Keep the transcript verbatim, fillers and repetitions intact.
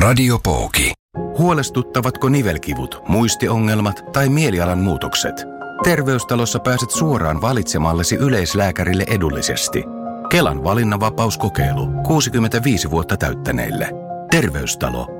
Radiopooki. Huolestuttavatko nivelkivut, muistiongelmat tai mielialan muutokset? Terveystalossa pääset suoraan valitsemallesi yleislääkärille edullisesti. Kelan valinnanvapauskokeilu kuusikymmentäviisi vuotta täyttäneille. Terveystalo